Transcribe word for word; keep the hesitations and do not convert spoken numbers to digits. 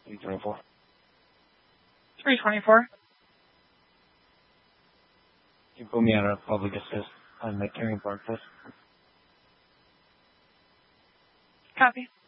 three twenty-four. three twenty-four. You put me out of public assist on the carrying part, please. Copy.